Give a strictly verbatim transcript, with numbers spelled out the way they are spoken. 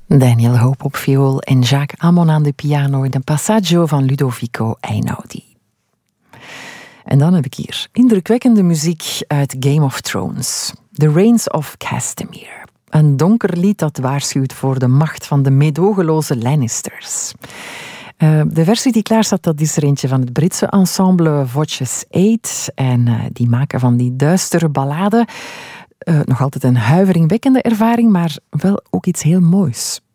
Daniel Hope op viool en Jacques Ammon aan de piano in een passaggio van Ludovico Einaudi. En dan heb ik hier indrukwekkende muziek uit Game of Thrones. The Reigns of Castamere. Een donker lied dat waarschuwt voor de macht van de meedogenloze Lannisters. Uh, de versie die klaar staat, dat is er eentje van het Britse ensemble Voices acht. En uh, die maken van die duistere ballade uh, nog altijd een huiveringwekkende ervaring, maar wel ook iets heel moois.